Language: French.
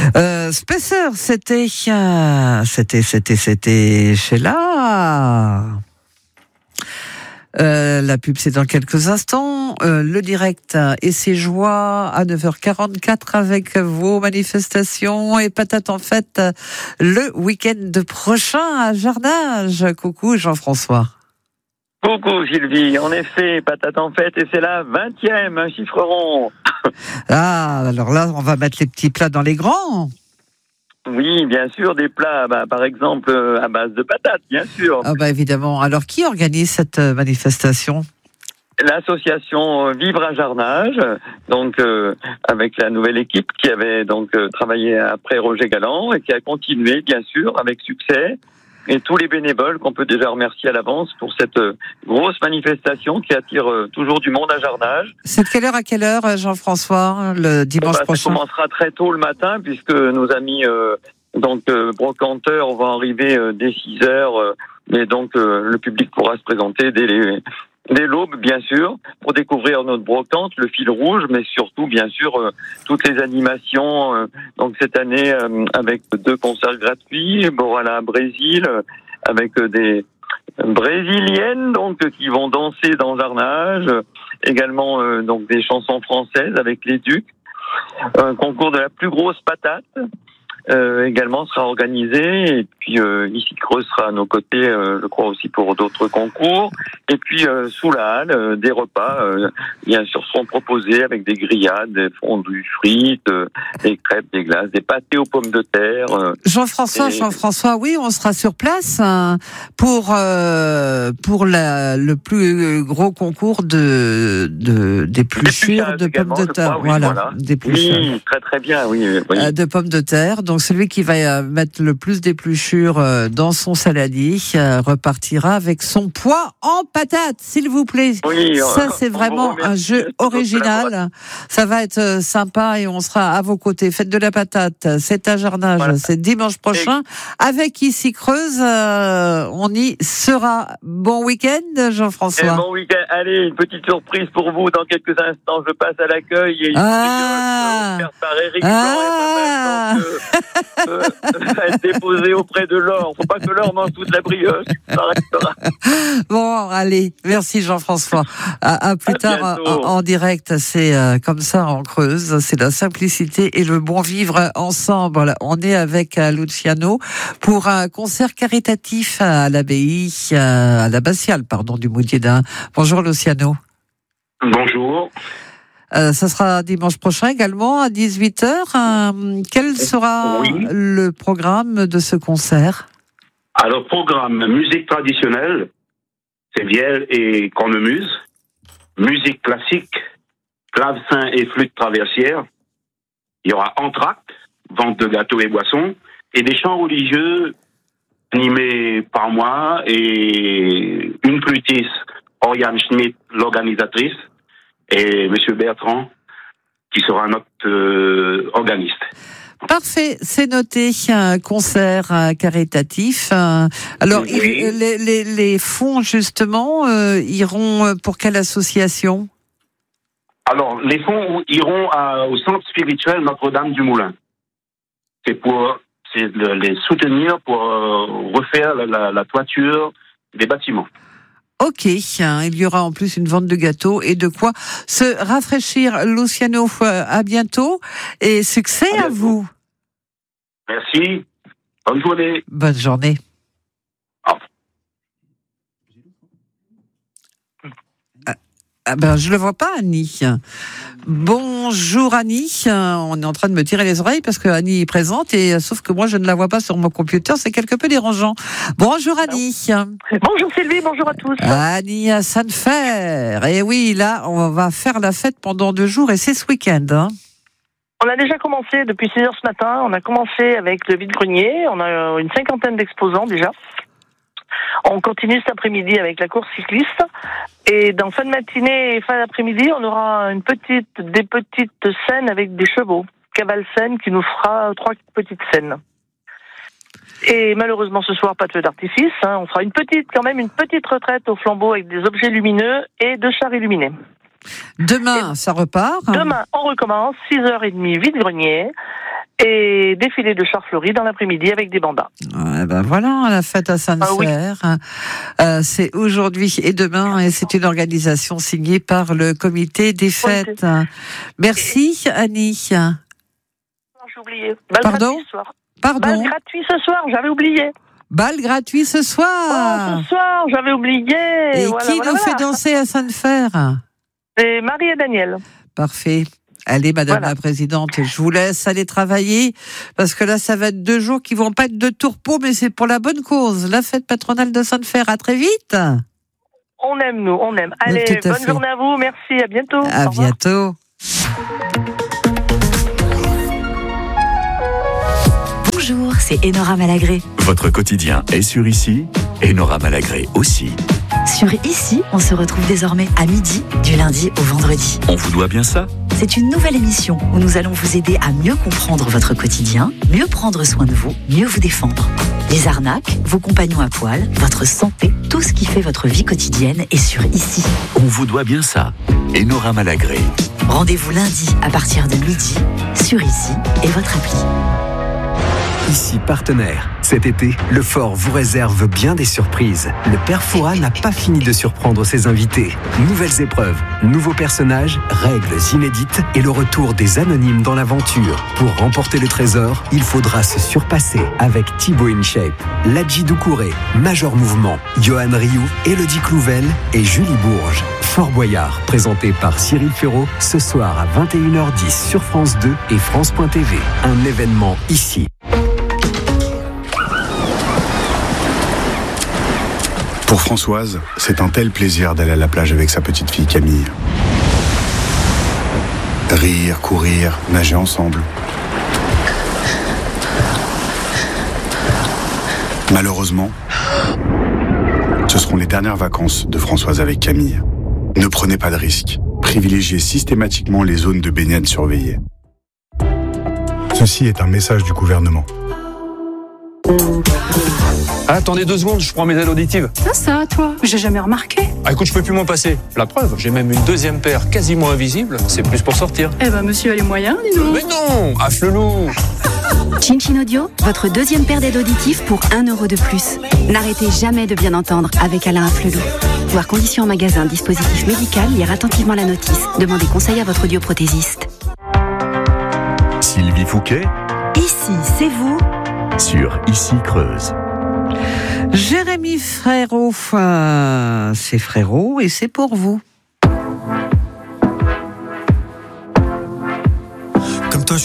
Spacer, c'était Sheila. La pub, c'est dans quelques instants. Le direct et ses joies à 9h44 avec vos manifestations et patates en fête le week-end prochain à Jarnage. Coucou Jean-François. Coucou Sylvie, en effet, patate en fête et c'est la 20e, un chiffre rond. Ah, alors là, on va mettre les petits plats dans les grands. Oui, bien sûr, des plats, par exemple, à base de patates, bien sûr. Ah évidemment. Alors, qui organise cette manifestation ? L'association Vivre à Jarnage, donc avec la nouvelle équipe qui avait donc travaillé après Roger Galland et qui a continué, bien sûr, avec succès. Et tous les bénévoles qu'on peut déjà remercier à l'avance pour cette grosse manifestation qui attire toujours du monde à Jarnage. C'est de quelle heure à quelle heure, Jean-François, le dimanche prochain ? Ça commencera très tôt le matin puisque nos amis brocanteurs vont arriver dès 6 heures. Et donc le public pourra se présenter dès l'aube, bien sûr, pour découvrir notre brocante, le fil rouge, mais surtout, bien sûr, toutes les animations. Donc cette année, avec 2 concerts gratuits, Borala Brésil, avec des brésiliennes donc qui vont danser dans Jarnage, également donc des chansons françaises avec les Ducs, un concours de la plus grosse patate. Également sera organisé et puis ici Creuse sera à nos côtés, je crois aussi pour d'autres concours et puis sous la halle des repas bien sûr seront proposés avec des grillades, des fondus frites, des crêpes, des glaces, des pâtés aux pommes de terre. Jean-François, oui, on sera sur place pour le plus gros concours d'épluchures de pommes de terre, voilà. Oui, très très bien, oui. De pommes de terre. Donc celui qui va mettre le plus d'épluchures dans son saladier repartira avec son poids en patates, s'il vous plaît. Oui, ça c'est vraiment un jeu original. Ça va être sympa et on sera à vos côtés. Faites de la patate, c'est à Jarnage, voilà. C'est dimanche prochain. Avec ici Creuse, on y sera. Bon week-end, Jean-François. Bon week-end. Allez, une petite surprise pour vous dans quelques instants. Je passe à l'accueil et offerte par Eric Blanc va être déposé auprès de l'or. Faut pas que l'or mange toute la brioche. Ça restera. Bon, allez. Merci Jean-François. À plus tard en direct. C'est comme ça en Creuse. C'est la simplicité et le bon vivre ensemble. On est avec Luciano pour un concert caritatif à l'abbaye, à l'abbatiale, du Moudiédin. Bonjour Luciano. Bonjour. Ça sera dimanche prochain également à 18h. Quel sera le programme de ce concert ? Alors, programme musique traditionnelle, c'est vielle et cornemuse. Musique classique, clavecin et flûte traversière. Il y aura entracte, vente de gâteaux et boissons. Et des chants religieux animés par moi et une flûtiste, Oriane Schmidt, l'organisatrice, et Monsieur Bertrand, qui sera notre organiste. Parfait, c'est noté. Un concert caritatif. Alors, les fonds, justement, iront pour quelle association ? Alors, les fonds iront au centre spirituel Notre-Dame du Moulin. C'est les soutenir pour refaire la toiture des bâtiments. Ok, il y aura en plus une vente de gâteaux et de quoi se rafraîchir. Luciano, à bientôt et succès à vous. Merci, bonne journée. Bonne journée. Je le vois pas, Annie. Bonjour Annie, on est en train de me tirer les oreilles parce que Annie est présente et sauf que moi je ne la vois pas sur mon computer, c'est quelque peu dérangeant. Bonjour Annie. Bonjour Sylvie, bonjour à tous. Annie à Sainte-Fère. Et oui, là on va faire la fête pendant 2 jours et c'est ce week-end. On a déjà commencé depuis 6h ce matin, on a commencé avec le vide-grenier, on a une 50aine d'exposants déjà. On continue cet après-midi avec la course cycliste et dans fin de matinée et fin d'après-midi, on aura des petites scènes avec des chevaux. Cavale-scène qui nous fera 3 petites scènes. Et malheureusement ce soir, pas de feu d'artifice. On fera une petite retraite au flambeau avec des objets lumineux et 2 chars illuminés. Demain, ça repart. Demain, on recommence, 6h30, vide-grenier. Et défilé de chars fleuris dans l'après-midi avec des bandas. Ben voilà, la fête à Sainte-Fère. C'est aujourd'hui et demain, et c'est une organisation signée par le comité des fêtes. Merci, Annie. J'ai oublié. Pardon ? Pardon. Bal gratuit ce soir, j'avais oublié. Bal gratuit ce soir. Ce soir, j'avais oublié. Et qui nous fait danser à Sainte-Fère ? C'est Marie et Daniel. Parfait. Allez, Madame la Présidente, je vous laisse aller travailler, parce que là, ça va être 2 jours qui vont pas être de tourpeau, mais c'est pour la bonne cause. La fête patronale de Sainte-Fère. À très vite. On aime, nous, on aime. Allez, bonne journée à vous, merci, à bientôt. À bientôt. Bonjour, c'est Enora Malagré. Votre quotidien est sur Ici, Enora Malagré aussi. Sur Ici, on se retrouve désormais à midi, du lundi au vendredi. On vous doit bien ça ? C'est une nouvelle émission où nous allons vous aider à mieux comprendre votre quotidien, mieux prendre soin de vous, mieux vous défendre. Les arnaques, vos compagnons à poil, votre santé, tout ce qui fait votre vie quotidienne est sur Ici. On vous doit bien ça. Enora Malagré. Rendez-vous lundi à partir de midi sur Ici et votre appli. Ici partenaire. Cet été, le Fort vous réserve bien des surprises. Le Père Fouras n'a pas fini de surprendre ses invités. Nouvelles épreuves, nouveaux personnages, règles inédites et le retour des anonymes dans l'aventure. Pour remporter le trésor, il faudra se surpasser avec Thibaut InShape, Ladji Doucouré, Major Mouvement, Johan Rioux, Élodie Clouvel et Julie Bourges. Fort Boyard, présenté par Cyril Ferraud, ce soir à 21h10 sur France 2 et France.tv. Un événement ici. Pour Françoise, c'est un tel plaisir d'aller à la plage avec sa petite fille Camille. Rire, courir, nager ensemble. Malheureusement, ce seront les dernières vacances de Françoise avec Camille. Ne prenez pas de risques. Privilégiez systématiquement les zones de baignade surveillées. Ceci est un message du gouvernement. Attendez 2 secondes, je prends mes aides auditives. Ça, toi, j'ai jamais remarqué. Écoute, je peux plus m'en passer. La preuve, j'ai même une 2e paire quasiment invisible. C'est plus pour sortir. Eh ben, monsieur a les moyens, dis donc. Mais non, afflelou. Chin Chin Audio, votre 2e paire d'aides auditives pour 1 € de plus. N'arrêtez jamais de bien entendre avec Alain Afflelou. Voir conditions en magasin, dispositif médical, lire attentivement la notice. Demandez conseil à votre audioprothésiste. Sylvie Fouquet. Ici, c'est vous. Sur Ici Creuse. Jérémy Frérot, c'est Frérot et c'est pour vous.